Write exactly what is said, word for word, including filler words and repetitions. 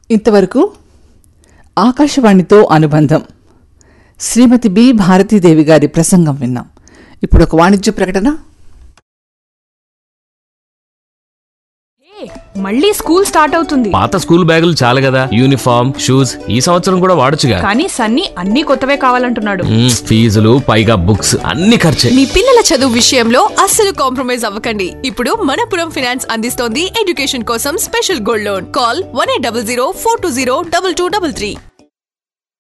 ఇంతవరకు ఆకాశవాణితో అనుబంధం శ్రీమతి బి భారతీదేవి గారి ప్రసంగం విన్నాం. ఇప్పుడు ఒక వాణిజ్య ప్రకటన. మళ్ళీ స్కూల్ స్టార్ట్ అవుతుంది. పాత స్కూల్ బ్యాగులు చాలు కదా, యూనిఫామ్ షూస్ ఈ సంవత్సరం కూడా వాడొచ్చుగా. కానీ సన్నీ అన్ని కొత్తవే కావాలంటున్నాడు. ఫీజులు పైగా బుక్స్ అన్ని ఖర్చే. మీ పిల్లల చదువు విషయంలో అస్సలు కాంప్రమైజ్ అవ్వకండి. ఇప్పుడు మనపురం ఫైనాన్స్ అందిస్తోంది ఎడ్యుకేషన్ కోసం special gold loan. Call one eight double zero four two zero double two double three.